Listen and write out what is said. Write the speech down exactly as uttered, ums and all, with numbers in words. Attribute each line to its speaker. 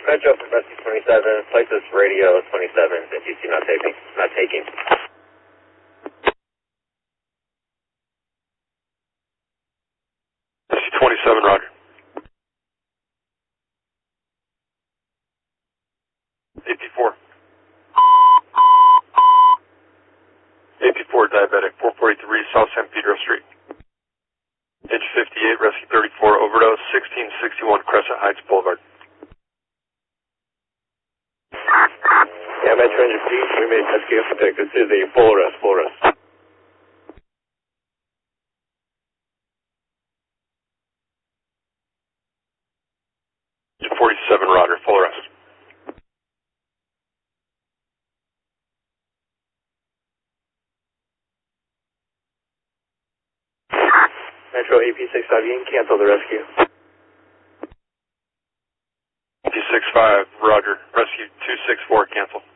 Speaker 1: Metro for Rescue twenty-seven, places radio twenty-seven, N G C not taking, not taking.
Speaker 2: Rescue twenty-seven, roger. A P four. A P four diabetic, four forty-three South San Pedro Street. Edge fifty-eight, Rescue thirty-four, overdose, sixteen sixty-one Crescent Heights Boulevard.
Speaker 1: Yeah, Metro N G C, we made rescue. Take this to the full rest, full rest.
Speaker 2: forty-seven, roger, full arrest.
Speaker 1: Metro A P six five, you can cancel the rescue.
Speaker 2: A P six five, roger, rescue two six four, cancel.